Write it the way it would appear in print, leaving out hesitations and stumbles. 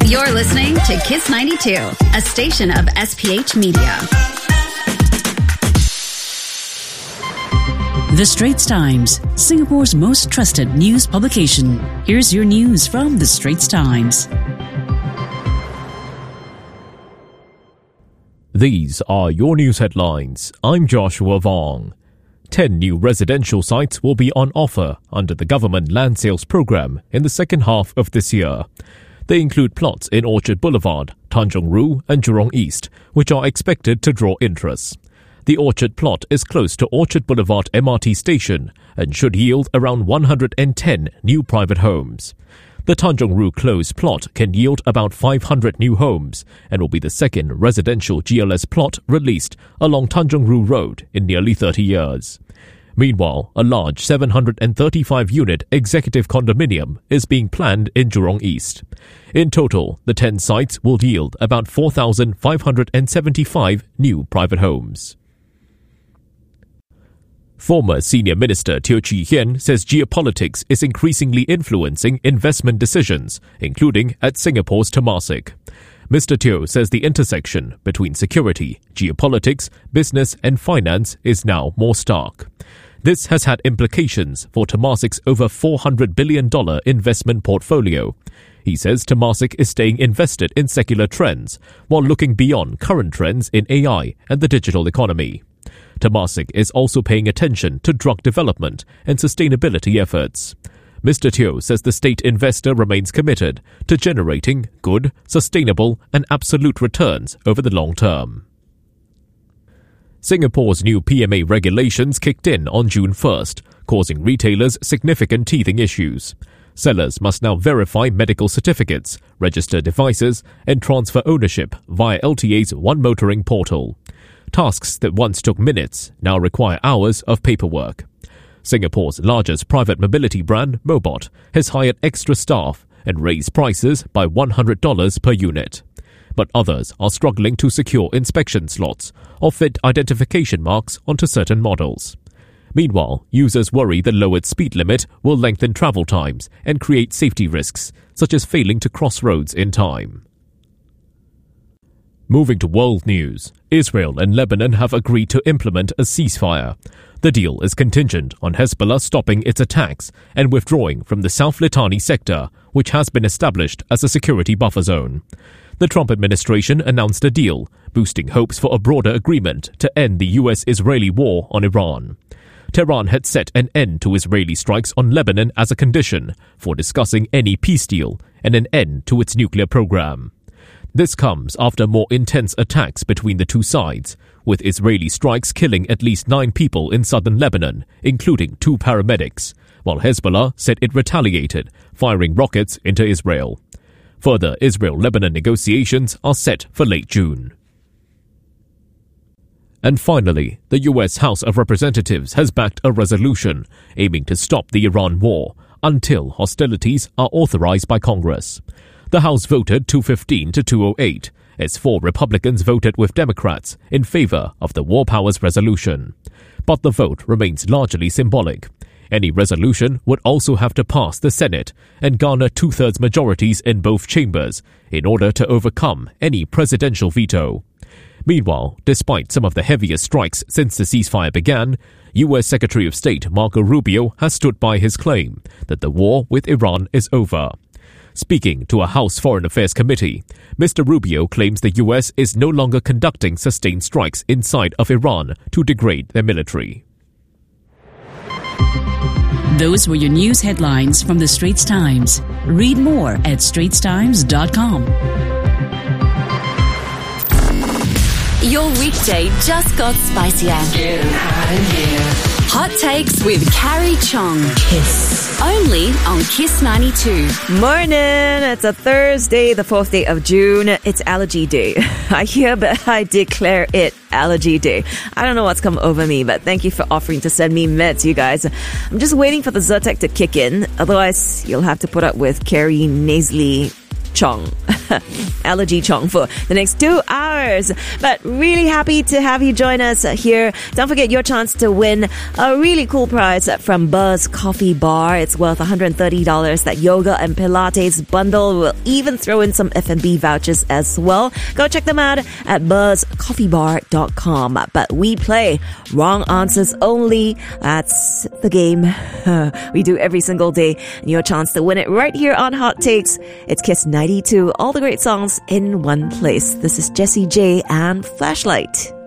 You're listening to Kiss 92, a station of SPH Media. The Straits Times, Singapore's most trusted news publication. Here's your news from The Straits Times. These are your news headlines. I'm Joshua Vong. 10 new residential sites will be on offer under the government land sales program in the second half of this year. They include plots in Orchard Boulevard, Tanjong Rhu and Jurong East, which are expected to draw interest. The Orchard plot is close to Orchard Boulevard MRT station and should yield around 110 new private homes. The Tanjong Rhu Close plot can yield about 500 new homes and will be the second residential GLS plot released along Tanjong Rhu Road in nearly 30 years. Meanwhile, a large 735-unit executive condominium is being planned in Jurong East. In total, the 10 sites will yield about 4,575 new private homes. Former Senior Minister Teo Chee Hean says geopolitics is increasingly influencing investment decisions, including at Singapore's Temasek. Mr. Teo says the intersection between security, geopolitics, business and finance is now more stark. This has had implications for Temasek's over $400 billion investment portfolio. He says Temasek is staying invested in secular trends while looking beyond current trends in AI and the digital economy. Temasek is also paying attention to drug development and sustainability efforts. Mr. Teo says the state investor remains committed to generating good, sustainable and absolute returns over the long term. Singapore's new PMA regulations kicked in on June 1st, causing retailers significant teething issues. Sellers must now verify medical certificates, register devices and transfer ownership via LTA's One Motoring portal. Tasks that once took minutes now require hours of paperwork. Singapore's largest private mobility brand, Mobot, has hired extra staff and raised prices by $100 per unit. But others are struggling to secure inspection slots or fit identification marks onto certain models. Meanwhile, users worry the lowered speed limit will lengthen travel times and create safety risks, such as failing to cross roads in time. Moving to world news, Israel and Lebanon have agreed to implement a ceasefire. The deal is contingent on Hezbollah stopping its attacks and withdrawing from the South Litani sector, which has been established as a security buffer zone. The Trump administration announced a deal, boosting hopes for a broader agreement to end the US-Israeli war on Iran. Tehran had set an end to Israeli strikes on Lebanon as a condition for discussing any peace deal and an end to its nuclear program. This comes after more intense attacks between the two sides, with Israeli strikes killing at least 9 people in southern Lebanon, including 2 paramedics, while Hezbollah said it retaliated, firing rockets into Israel. Further Israel-Lebanon negotiations are set for late June. And finally, the US House of Representatives has backed a resolution aiming to stop the Iran war until hostilities are authorized by Congress. The House voted 215 to 208, as 4 Republicans voted with Democrats in favor of the War Powers Resolution. But the vote remains largely symbolic. Any resolution would also have to pass the Senate and garner 2/3 majorities in both chambers in order to overcome any presidential veto. Meanwhile, despite some of the heaviest strikes since the ceasefire began, U.S. Secretary of State Marco Rubio has stood by his claim that the war with Iran is over. Speaking to a House Foreign Affairs Committee, Mr. Rubio claims the U.S. is no longer conducting sustained strikes inside of Iran to degrade their military. Those were your news headlines from The Straits Times. Read more at straitstimes.com. Your weekday just got spicier. Getting hot in here. Hot Takes with Carrie Chong. Kiss. Only on Kiss 92. Morning! It's a Thursday, the 4th day of June. It's Allergy Day. I hereby declare it Allergy Day. I don't know what's come over me, but thank you for offering to send me meds, you guys. I'm just waiting for the Zyrtec to kick in. Otherwise, you'll have to put up with Carrie Nasally Chong. Allergy Chong for the next 2 hours. But really happy to have you join us here. Don't forget your chance to win a really cool prize from Buzz Coffee Bar. It's worth $130. That yoga and Pilates bundle will even throw in some F&B vouchers as well. Go check them out at buzzcoffeebar.com. But we play wrong answers only. That's the game we do every single day. And your chance to win it right here on Hot Takes. It's Kiss 92. All the great songs in one place. This is Jessie J and Flashlight.